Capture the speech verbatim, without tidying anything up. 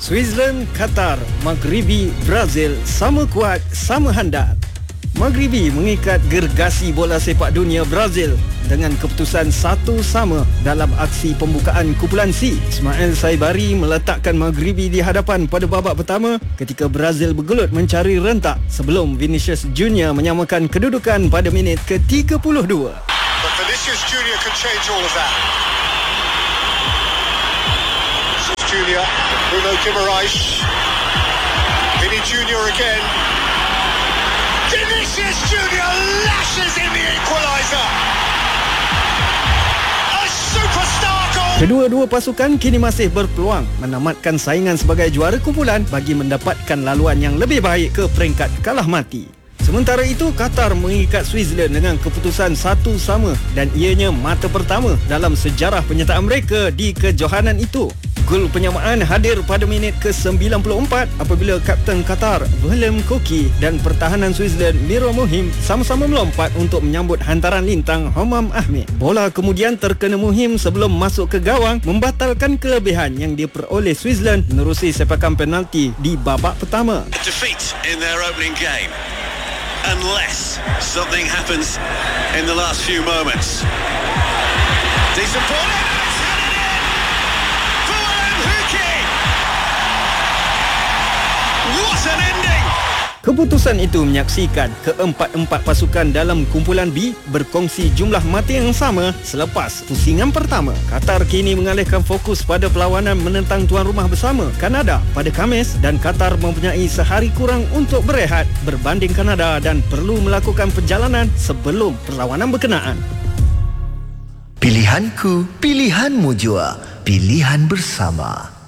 Switzerland, Qatar, Maghribi, Brazil sama kuat, sama handal. Maghribi mengikat gergasi bola sepak dunia Brazil dengan keputusan satu sama dalam aksi pembukaan kumpulan C. Ismail Saibari meletakkan Maghribi di hadapan pada babak pertama ketika Brazil bergelut mencari rentak sebelum Vinicius Junior menyamakan kedudukan pada minit ke tiga puluh dua. But Vinicius Junior can change all of that. Vinicius Junior, Bruno Guimaraes, Vinny Junior again. Vinicius Junior lashes in the equaliser. A superstar goal. Kedua-dua pasukan kini masih berpeluang menamatkan saingan sebagai juara kumpulan bagi mendapatkan laluan yang lebih baik ke peringkat kalah mati. Sementara itu, Qatar mengikat Switzerland dengan keputusan satu sama dan ianya mata pertama dalam sejarah penyertaan mereka di kejohanan itu. Gol penyamaan hadir pada minit ke sembilan puluh empat apabila Kapten Qatar Wilhelm Koki dan pertahanan Switzerland Miro Muhim sama-sama melompat untuk menyambut hantaran lintang Homam Ahmed. Bola kemudian terkena Muhim sebelum masuk ke gawang, membatalkan kelebihan yang diperoleh Switzerland menerusi sepakan penalti di babak pertama. Defeat in their opening game unless something happens in the last few moments. Decent ball. What an ending! Keputusan itu menyaksikan keempat-empat pasukan dalam kumpulan B berkongsi jumlah mata yang sama selepas pusingan pertama. Qatar kini mengalihkan fokus pada perlawanan menentang tuan rumah bersama Kanada pada Khamis dan Qatar mempunyai sehari kurang untuk berehat berbanding Kanada dan perlu melakukan perjalanan sebelum perlawanan berkenaan. Pilihanku, pilihanmu jua, pilihan bersama.